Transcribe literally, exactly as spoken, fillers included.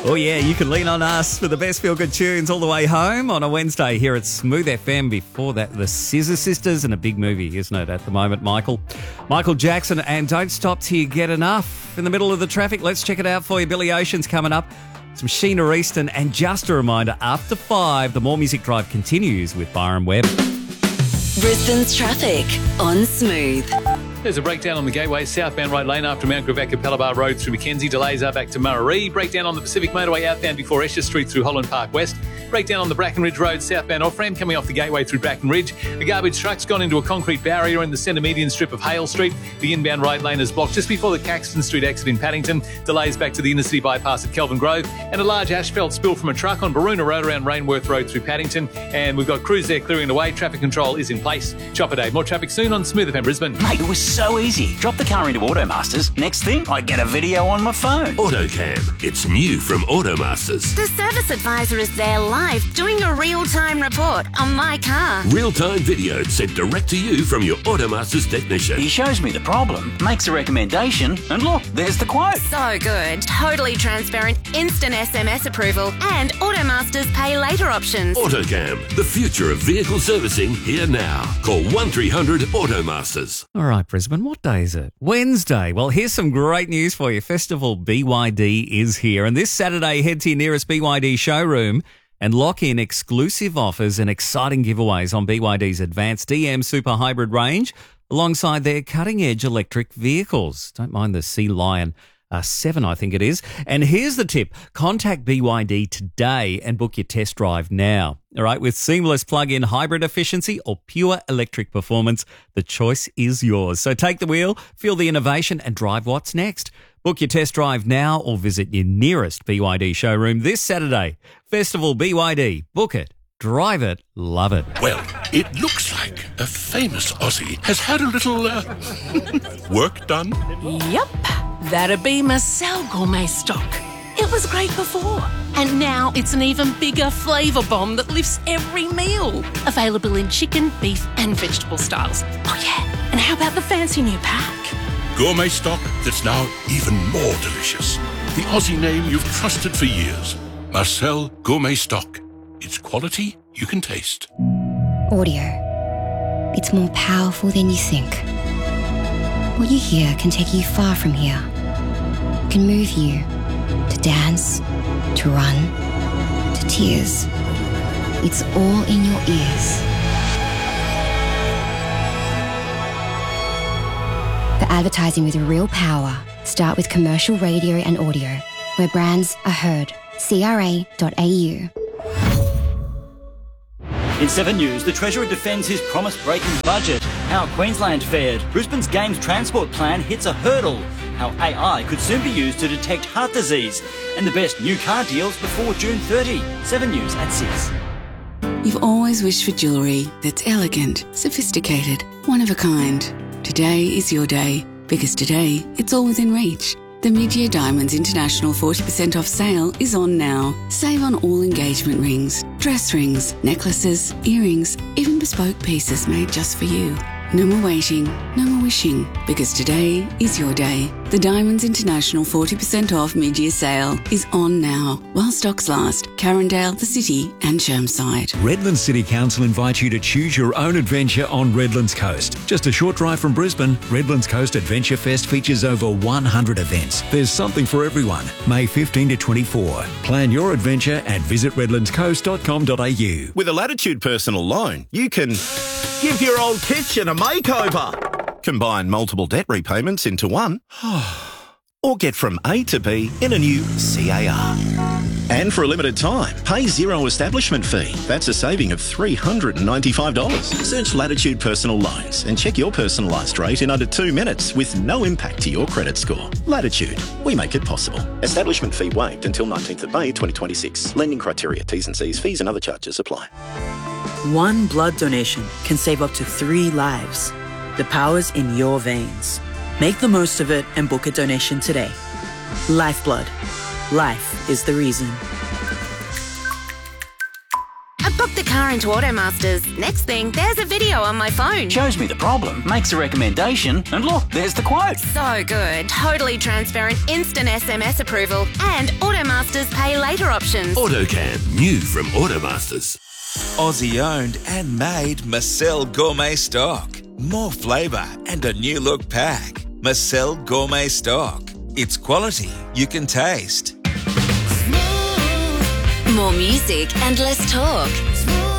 Oh yeah, you can lean on us for the best feel-good tunes all the way home on a Wednesday here at Smooth F M. Before that, the Scissor Sisters, and a big movie, isn't it, at the moment, Michael? Michael Jackson and Don't Stop Till You Get Enough. In the middle of the traffic, let's check it out for you. Billy Ocean's coming up. Some Sheena Easton, and just a reminder, after five, the More Music Drive continues with Byron Webb. Brisbane's traffic on Smooth. There's a breakdown on the Gateway, southbound right lane after Mount Gravatt, Capella Road through Mackenzie. Delays are back to Murray. Breakdown on the Pacific Motorway outbound before Esher Street through Holland Park West. Breakdown on the Brackenridge Road southbound off-ramp coming off the Gateway through Brackenridge. A garbage truck's gone into a concrete barrier in the centre median strip of Hale Street. The inbound right lane is blocked just before the Caxton Street exit in Paddington. Delays back to the inner city bypass at Kelvin Grove. And a large asphalt spill from a truck on Baroona Road around Rainworth Road through Paddington. And we've got crews there clearing away. Traffic control is in place. Chopper Day. More traffic soon on Smooth F M Brisbane. Mate, it was so easy. Drop the car into Automasters. Next thing, I get a video on my phone. AutoCam. It's new from Automasters. The service advisor is there live doing a real-time report on my car. Real-time video sent direct to you from your Automasters technician. He shows me the problem, makes a recommendation, and look, there's the quote. So good. Totally transparent, instant S M S approval, and Automasters pay later options. AutoCam. The future of vehicle servicing here now. Call one three hundred Automasters. All right, Brisbane, what day is it? Wednesday. Well, here's some great news for you. Festival B Y D is here, and this Saturday, head to your nearest B Y D showroom and lock in exclusive offers and exciting giveaways on B Y D's advanced D M Super Hybrid range alongside their cutting-edge electric vehicles. Don't mind the Sea Lion uh, seven, I think it is. And here's the tip. Contact B Y D today and book your test drive now. All right, with seamless plug-in hybrid efficiency or pure electric performance, the choice is yours. So take the wheel, feel the innovation, and drive what's next. Book your test drive now or visit your nearest B Y D showroom this Saturday. Festival B Y D. Book it, drive it, love it. Well, it looks like a famous Aussie has had a little uh, work done. Yep, that'd be Marcel Gourmet Stock. It was great before, and now it's an even bigger flavour bomb that lifts every meal. Available in chicken, beef and vegetable styles. Oh yeah, and how about the fancy new pack? Gourmet stock that's now even more delicious. The Aussie name you've trusted for years. Marcel Gourmet Stock. It's quality you can taste. Audio. It's more powerful than you think. What you hear can take you far from here. It can move you to dance, to run, to tears. It's all in your ears. For advertising with real power, start with commercial radio and audio, where brands are heard. C R A dot A U. In Seven News, the Treasurer defends his promise-breaking budget. How Queensland fared. Brisbane's Games Transport Plan hits a hurdle. How A I could soon be used to detect heart disease. And the best new car deals before June thirtieth. Seven News at six. You've always wished for jewellery that's elegant, sophisticated, one of a kind. Today is your day, because today it's all within reach. The Mid-Year Diamonds International forty percent off sale is on now. Save on all engagement rings, dress rings, necklaces, earrings, even bespoke pieces made just for you. No more waiting, no more wishing, because today is your day. The Diamonds International forty percent off mid-year sale is on now, while stocks last. Carindale, the City and Chermside. Redlands City Council invites you to choose your own adventure on Redlands Coast. Just a short drive from Brisbane, Redlands Coast Adventure Fest features over one hundred events. There's something for everyone. May fifteenth to twenty-fourth. Plan your adventure at visit redlands coast dot com dot a u. With a Latitude personal loan, you can give your old kitchen a makeover, combine multiple debt repayments into one, or get from A to B in a new C A R. And for a limited time, pay zero establishment fee. That's a saving of three hundred ninety-five dollars. Search Latitude Personal Loans and check your personalised rate in under two minutes with no impact to your credit score. Latitude, we make it possible. Establishment fee waived until nineteenth of May twenty twenty-six. Lending criteria, T's and C's, fees and other charges apply. One blood donation can save up to three lives. The power's in your veins. Make the most of it and book a donation today. Lifeblood. Life is the reason. A Book the car into Automasters. Next thing, there's a video on my phone. Shows me the problem, makes a recommendation, and look, there's the quote. So good. Totally transparent, instant S M S approval, and Automasters pay later options. AutoCam, new from Automasters. Aussie owned and made Marcel Gourmet Stock. More flavour and a new look pack. Marcel Gourmet Stock. It's quality you can taste. More music and less talk.